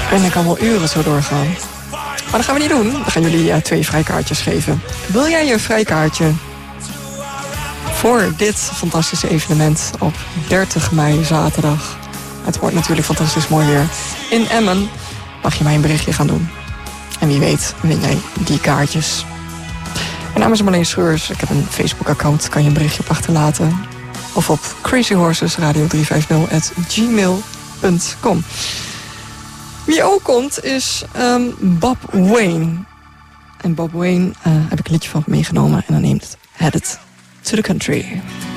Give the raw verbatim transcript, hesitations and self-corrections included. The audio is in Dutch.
En ik kan wel uren zo doorgaan. Maar dat gaan we niet doen. Dan gaan jullie uh, twee vrijkaartjes geven. Wil jij je vrijkaartje voor dit fantastische evenement op dertig mei zaterdag? Het wordt natuurlijk fantastisch mooi weer. In Emmen mag je mij een berichtje gaan doen. En wie weet win jij die kaartjes. Mijn naam is Marleen Scheurs. Ik heb een Facebook-account. Kan je een berichtje op achterlaten. Of op crazyhorsesradio drie vijftig at gmail punt com. Wie ook komt is um, Bob Wayne. En Bob Wayne uh, heb ik een liedje van meegenomen. En dan neemt het Headed to the Country.